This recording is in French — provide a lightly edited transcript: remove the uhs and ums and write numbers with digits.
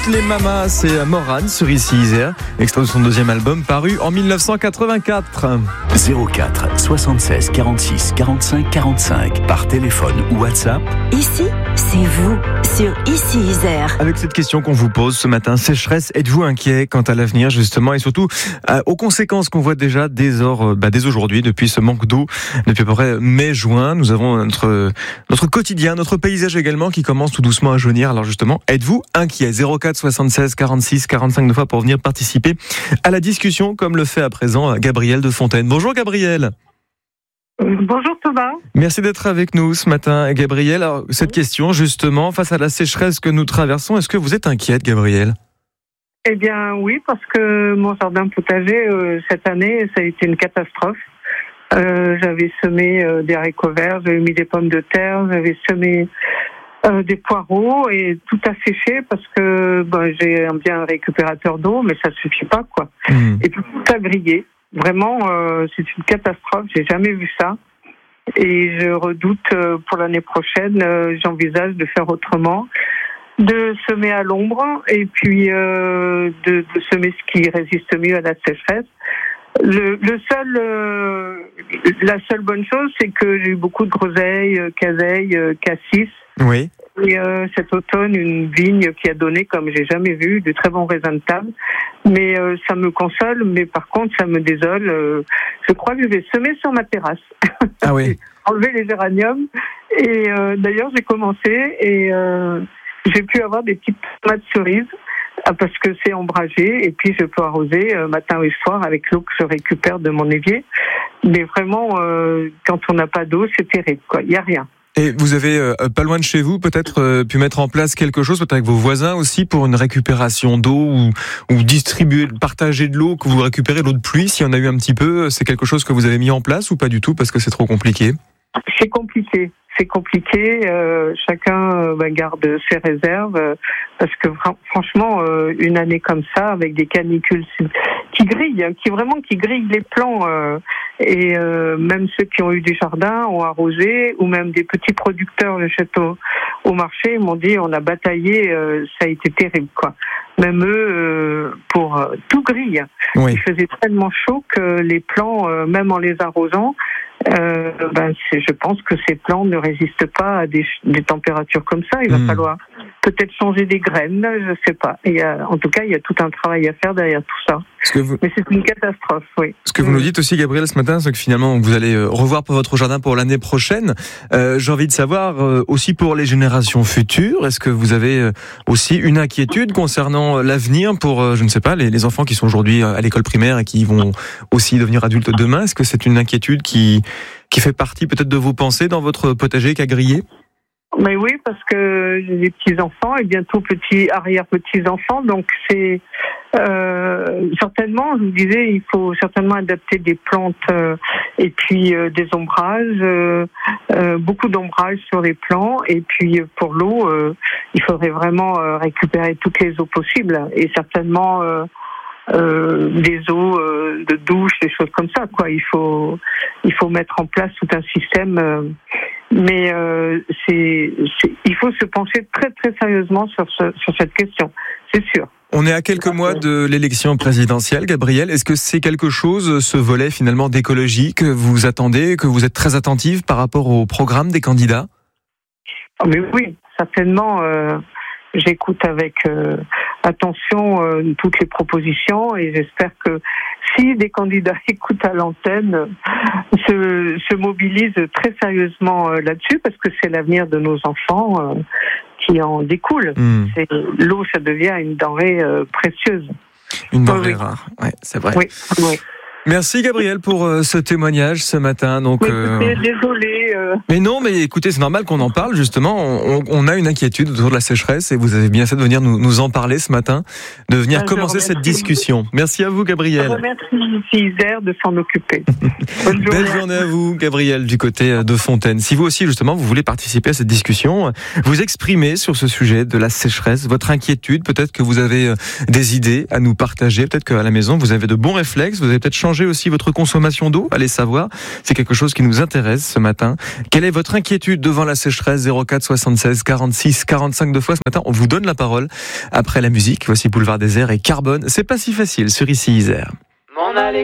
toutes les mamas, c'est Morane sur Ici Isère, extrait de son deuxième album paru en 1984. 04 76 46 45 45 par téléphone ou WhatsApp. Ici, c'est vous sur Ici Isère. Avec cette question qu'on vous pose ce matin, sécheresse, êtes-vous inquiet quant à l'avenir justement et surtout aux conséquences qu'on voit déjà dès aujourd'hui, depuis ce manque d'eau, depuis à peu près mai-juin. Nous avons notre quotidien, notre paysage également qui commence tout doucement à jaunir. Alors justement, êtes-vous inquiet ? 04 76 46 45 2 fois pour venir participer à la discussion comme le fait à présent Gabriel de Fontaine. Bonjour Gabriel. Bonjour Thomas. Merci d'être avec nous ce matin Gabriel. Alors, cette question justement, face à la sécheresse que nous traversons, est-ce que vous êtes inquiète Gabriel ? Eh bien oui, parce que mon jardin potager cette année, ça a été une catastrophe. J'avais semé des haricots verts, j'avais mis des pommes de terre, j'avais semé des poireaux et tout a séché parce que j'ai bien un récupérateur d'eau, mais ça suffit pas quoi. Et puis tout a grillé. Vraiment, c'est une catastrophe. J'ai jamais vu ça. Et je redoute pour l'année prochaine. J'envisage de faire autrement, de semer à l'ombre et puis de semer ce qui résiste mieux à la sécheresse. La seule bonne chose, c'est que j'ai eu beaucoup de groseilles, caseilles, cassis. Oui. Et cet automne, une vigne qui a donné, comme j'ai jamais vu, de très bons raisins de table. Mais ça me console, mais par contre, ça me désole. Je crois que je vais semer sur ma terrasse. Ah oui. Enlever les géraniums. Et d'ailleurs, j'ai commencé et j'ai pu avoir des petites tomates cerises parce que c'est ombragé. Et puis, je peux arroser matin et soir avec l'eau que je récupère de mon évier. Mais vraiment, quand on n'a pas d'eau, c'est terrible, quoi. Il n'y a rien. Et vous avez, pas loin de chez vous, peut-être pu mettre en place quelque chose, peut-être avec vos voisins aussi, pour une récupération d'eau ou distribuer, partager de l'eau, que vous récupérez l'eau de pluie, s'il y en a eu un petit peu. C'est quelque chose que vous avez mis en place ou pas du tout, parce que c'est trop compliqué ? C'est compliqué. C'est compliqué. Chacun garde ses réserves parce que franchement, une année comme ça, avec des canicules qui grillent, qui grillent les plants, et même ceux qui ont eu des jardins ont arrosé, ou même des petits producteurs, j'achète au marché, m'ont dit on a bataillé, ça a été terrible quoi. Même eux, pour tout grille. Oui. Il faisait tellement chaud que les plants, même en les arrosant, je pense que ces plants ne résistent pas à des températures comme ça. Il va falloir peut-être changer des graines, je sais pas. En tout cas, il y a tout un travail à faire derrière tout ça. Mais c'est une catastrophe, oui. Ce que vous nous dites aussi, Gabriel, ce matin, c'est que finalement, vous allez revoir pour votre jardin pour l'année prochaine. J'ai envie de savoir, aussi pour les générations futures, est-ce que vous avez aussi une inquiétude concernant l'avenir pour, je ne sais pas, les enfants qui sont aujourd'hui à l'école primaire et qui vont aussi devenir adultes demain? Est-ce que c'est une inquiétude qui fait partie peut-être de vos pensées dans votre potager qu'a grillé? Mais oui, parce que j'ai des petits-enfants et bientôt arrière-petits-enfants, donc c'est certainement, je vous disais, il faut certainement adapter des plantes et puis des ombrages, beaucoup d'ombrages sur les plants, et puis pour l'eau, il faudrait vraiment récupérer toutes les eaux possibles, et certainement des eaux de douche, des choses comme ça, quoi. Il faut mettre en place tout un système, mais il faut se pencher très très sérieusement sur cette question, c'est sûr. On est à quelques mois de l'élection présidentielle, Gabriel. Est-ce que c'est quelque chose, ce volet finalement d'écologie, que vous attendez, que vous êtes très attentive par rapport au programme des candidats ? Mais oui, certainement. J'écoute avec attention toutes les propositions, et j'espère que si des candidats écoutent à l'antenne, se mobilisent très sérieusement là-dessus, parce que c'est l'avenir de nos enfants qui en découle. L'eau, ça devient une denrée précieuse. Une denrée rare, ouais, c'est vrai. Oui. Merci Gabriel pour ce témoignage ce matin. Donc, désolé. Mais non, mais écoutez, c'est normal qu'on en parle justement. On a une inquiétude autour de la sécheresse et vous avez bien fait de venir nous en parler ce matin, de venir commencer cette discussion. Merci à vous Gabriel. Je remercie Isère de s'en occuper. Belle journée à vous Gabriel du côté de Fontaine. Si vous aussi justement vous voulez participer à cette discussion, vous exprimer sur ce sujet de la sécheresse, votre inquiétude, peut-être que vous avez des idées à nous partager, peut-être qu'à la maison vous avez de bons réflexes, vous avez peut-être changé changer aussi votre consommation d'eau? Allez savoir, c'est quelque chose qui nous intéresse ce matin. Quelle est votre inquiétude devant la sécheresse? 04 76 46 45 2 fois ce matin. On vous donne la parole après la musique. Voici Boulevard Désert et Carbone. C'est pas si facile sur Ici Isère.